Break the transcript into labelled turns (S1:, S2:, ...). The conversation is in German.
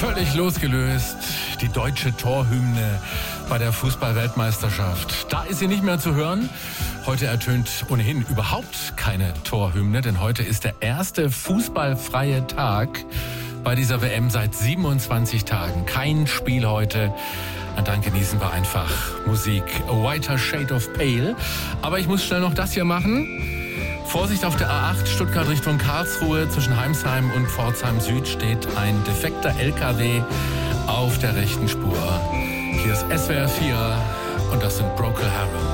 S1: Völlig losgelöst, die deutsche Torhymne bei der Fußball-Weltmeisterschaft. Da ist sie nicht mehr zu hören. Heute ertönt ohnehin überhaupt keine Torhymne, denn heute ist der erste fußballfreie Tag bei dieser WM seit 27 Tagen. Kein Spiel heute. Und dann genießen wir einfach Musik. A Whiter Shade of Pale. Aber ich muss schnell noch das hier machen. Vorsicht auf der A8 Stuttgart Richtung Karlsruhe. Zwischen Heimsheim und Pforzheim Süd steht ein defekter LKW auf der rechten Spur. Hier ist SWR 4 und das sind Procol Harum.